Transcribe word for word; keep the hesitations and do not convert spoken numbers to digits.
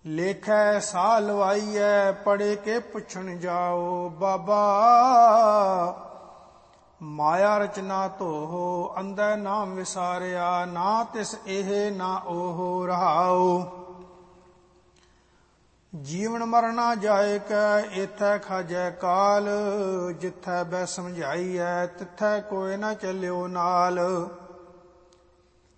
ਲੇਖੈ ਸਾਹ ਲਵਾਈਐ ਪੜੇ ਕੇ ਪੁੱਛਣ ਜਾਓ। ਬਾਬਾ ਮਾਇਆ ਰਚਨਾ ਧੋਹੋ ਅੰਧੈ ਨਾਮ ਵਿਸਾਰਿਆ। ਨਾ ਤਿਸ ਇਹ ਨਾ ਉਹ ਰਹਾਓ। ਜੀਵਨ ਮਰਨਾ ਜਾਏ ਕੈ ਏਥੈ ਖਾਜੈ ਕਾਲ। ਜਿਥੈ ਬੈ ਸਮਝਾਈਐ ਤਿਥੈ ਕੋਇ ਨਾ ਚੱਲਿਓ ਨਾਲ।